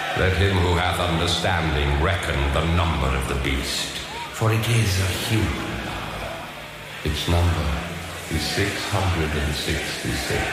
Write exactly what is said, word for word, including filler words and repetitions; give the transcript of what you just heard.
Let him who hath understanding reckon the number of the beast, for it is a human number. Its number is six hundred sixty-six.